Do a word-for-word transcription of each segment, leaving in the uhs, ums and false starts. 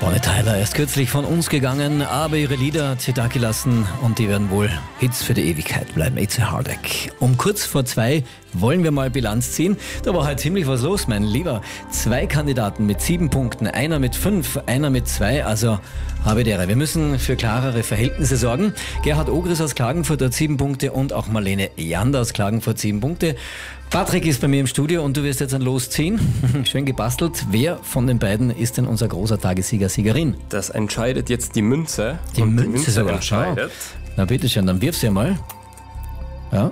Bonnie Tyler, erst kürzlich von uns gegangen, aber ihre Lieder hat sie da gelassen und die werden wohl Hits für die Ewigkeit bleiben. It's a Heartache. Um kurz vor zwei wollen wir mal Bilanz ziehen. Da war halt ziemlich was los, mein Lieber. Zwei Kandidaten mit sieben Punkten, einer mit fünf, einer mit zwei, also habe der. Wir müssen für klarere Verhältnisse sorgen. Gerhard Ogris aus Klagenfurt hat sieben Punkte und auch Marlene Jander aus Klagenfurt sieben Punkte. Patrick ist bei mir im Studio und du wirst jetzt ein Los ziehen. Schön gebastelt. Wer von den beiden ist denn unser großer Tagessieger, Siegerin? Das entscheidet jetzt die Münze. Die und Münze, die Münze sogar. entscheidet. Na bitteschön, dann wirf sie mal. Ja.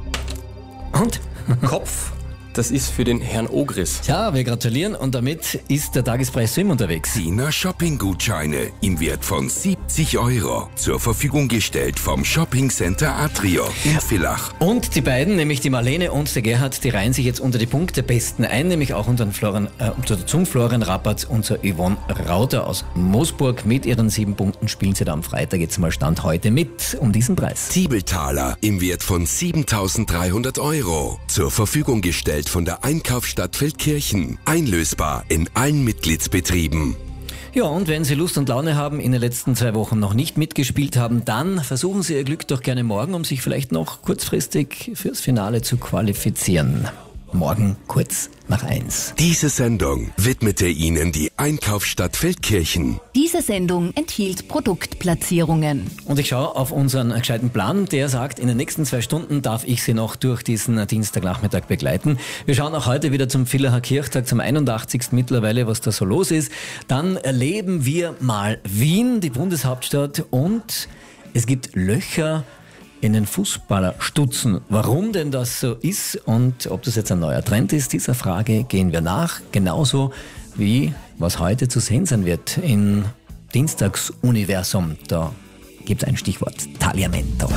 Und? Kopf, das ist für den Herrn Ogris. Ja, wir gratulieren und damit ist der Tagespreis Swim unterwegs. Sina Shopping-Gutscheine im Wert von siebzig Euro zur Verfügung gestellt vom Shopping Center Atrio in Villach. Und die beiden, nämlich die Marlene und der Gerhard, die reihen sich jetzt unter die Punktebesten ein, nämlich auch unter den Florian, äh, zum Florian Rappatz und zur Yvonne Rauter aus Moosburg. Mit ihren sieben Punkten spielen sie da am Freitag jetzt mal Stand heute mit um diesen Preis. Tiebeltaler im Wert von siebentausenddreihundert Euro zur Verfügung gestellt von der Einkaufsstadt Feldkirchen. Einlösbar in allen Mitgliedsbetrieben. Ja, und wenn Sie Lust und Laune haben, in den letzten zwei Wochen noch nicht mitgespielt haben, dann versuchen Sie Ihr Glück doch gerne morgen, um sich vielleicht noch kurzfristig fürs Finale zu qualifizieren. Morgen kurz nach eins. Diese Sendung widmete Ihnen die Einkaufsstadt Feldkirchen. Diese Sendung enthielt Produktplatzierungen. Und ich schaue auf unseren gescheiten Plan, der sagt, in den nächsten zwei Stunden darf ich Sie noch durch diesen Dienstagnachmittag begleiten. Wir schauen auch heute wieder zum Villacher Kirchtag, zum einundachtzigsten mittlerweile, was da so los ist. Dann erleben wir mal Wien, die Bundeshauptstadt, und es gibt Löcher in den Fußballerstutzen. Warum denn das so ist und ob das jetzt ein neuer Trend ist, dieser Frage gehen wir nach. Genauso wie was heute zu sehen sein wird in Dienstagsuniversum. Da gibt es ein Stichwort: Tagliamento.